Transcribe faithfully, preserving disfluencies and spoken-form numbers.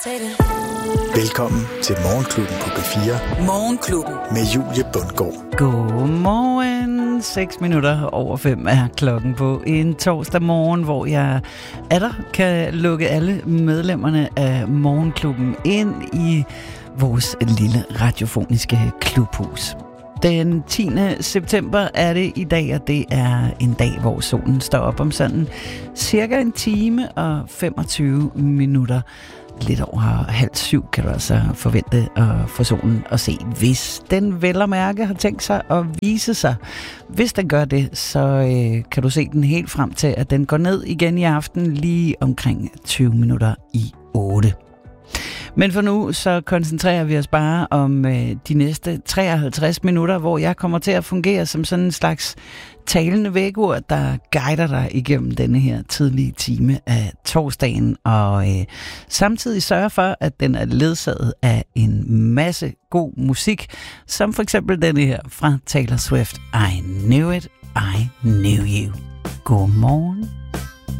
Velkommen til Morgenklubben på B fire. Morgenklubben. Med Julie Bundgaard. Godmorgen. seks minutter over fem er klokken på en torsdag morgen, hvor jeg atter kan lukke alle medlemmerne af Morgenklubben ind i vores lille radiofoniske klubhus. Den tiende september er det i dag, og det er en dag, hvor solen står op om sådan cirka en time og femogtyve minutter. Lidt over halv syv kan du altså forvente at få solen at se, hvis den vel og mærke har tænkt sig at vise sig. Hvis den gør det, så øh, kan du se den helt frem til, at den går ned igen i aften lige omkring tyve minutter i otte. Men for nu, så koncentrerer vi os bare om øh, de næste treoghalvtreds minutter, hvor jeg kommer til at fungere som sådan en slags talende vægur, der guider dig igennem denne her tidlige time af torsdagen, og øh, samtidig sørger for, at den er ledsaget af en masse god musik, som for eksempel denne her fra Taylor Swift, I Knew It, I Knew You. Godmorgen.